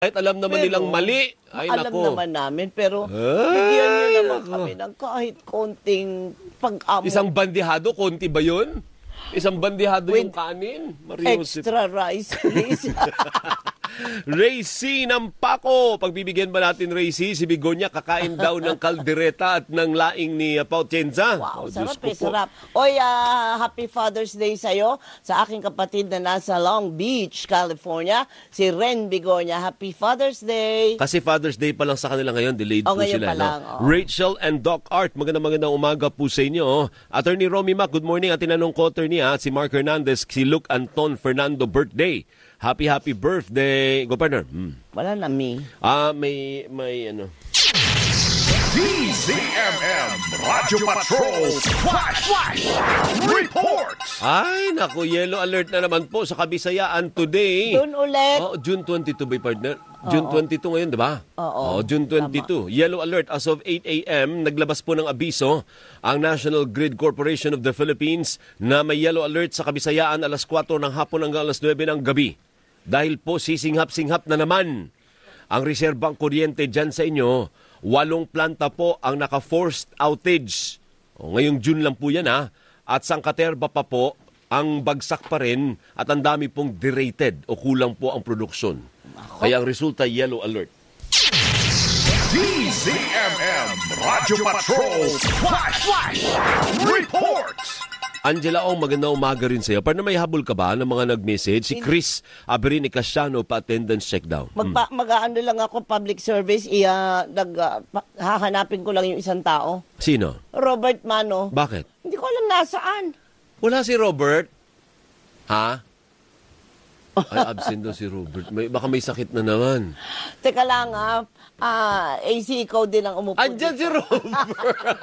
Kahit alam naman Pero, nilang mali. Ay, alam nako. naman namin, pero bigyan nyo naman kami ng kahit konting pag-amo. Isang bandihado, konti ba yun? Isang bandihado yung With kanin? Mariusip. extra rice, please. Ray C. ng Paco. Pagbibigyan ba natin Ray C? Si Bigonya kakain daw ng kaldereta at ng laing ni Pao Tienza. Wow, Diyos sarap ko po. sarap. Oy, Happy Father's Day sa'yo, sa aking kapatid na nasa Long Beach, California, si Ren Bigonya. Happy Father's Day. Kasi Father's Day pa lang sa kanila ngayon, delayed po ngayon sila. pa lang, No? Rachel and Doc Art, magandang umaga po sa inyo. Attorney Romy Mac, good morning. At tinanong ko, attorney, si Mark Hernandez, si Luke Anton Fernando birthday. Happy birthday. Go, partner. Wala na, me. May ano. DZMM Radyo Patrol Flash Report. Ay, naku, yellow alert na naman po sa Kabisayaan today. Doon ulit. Oh, June 22 ba, partner? June 22 ngayon, di ba? Oo. June 22. Yellow alert as of 8 a.m. Naglabas po ng abiso ang National Grid Corporation of the Philippines na may yellow alert sa Kabisayaan alas 4 ng hapon hanggang alas 9 ng gabi. Dahil po sisinghap-singhap na naman ang reserbang kuryente dyan sa inyo. 8 planta po ang naka-forced outage. Ngayong June lang po yan ha. At sangkaterba pa po ang bagsak pa rin at ang dami pong derated o kulang po ang produksyon. Kaya ang resulta, yellow alert. DZMM Radyo Patrol Flash Report. Angela Ong, magandang umaga rin sa'yo. Paano may habol ka ba ng mga nag-message? Si Chris Aberini Casiano, pa-attendance check daw. Mag-ano lang ako, public service, hahanapin ko lang yung isang tao. Sino? Robert Mano. Bakit? Hindi ko alam nasaan. Wala si Robert. Ha? Ay, absent daw si Robert. Baka may sakit na naman. Teka lang AC, ikaw din ang umupo. Andyan si Robert.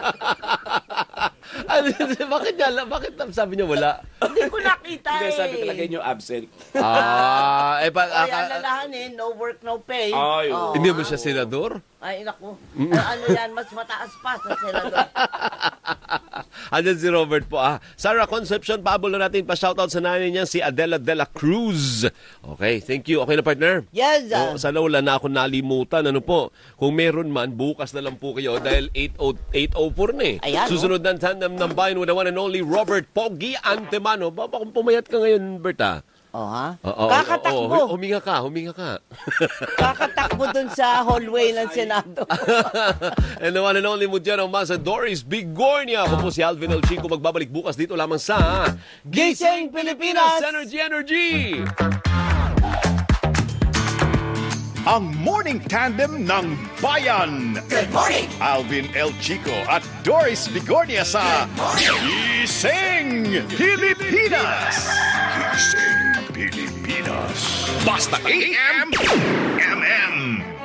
Bakit sabi niya wala? Hindi ko nakita Hindi, sabi eh. talaga niyo absent. Kaya alalahanin, no work, no pay. Ay, Oo. Hindi mo siya senador? Ay, naku. Ano yan, mas mataas pa sa senador. Andyan si Robert po. Sarah Concepcion, paabol na natin pa-shoutout sa nanay niya, si Adela de la Cruz. Okay, thank you. Okay na, partner? Yes, Sana wala na ako nalimutan. Ano po? Kung meron man, bukas na lang po kayo dahil 8:04 na eh. Ayan, Susunod na tandem ng bayan with the one and only Robert Pogi Antemano. Baba kung pumayat ka ngayon, Berta. Kakatakbo. Huminga ka. Kakatakbo dun sa hallway ng Senado. And the one and only Mudiano Masa Doris Bigornia. Ako po si Alvin El Chico. Magbabalik bukas dito lamang sa Gising Pilipinas! Energy! Ang morning tandem ng bayan. Good morning! Alvin El Chico at Doris Bigornia sa Gising Pilipinas. Gising Pilipinas. Basta AM, MM.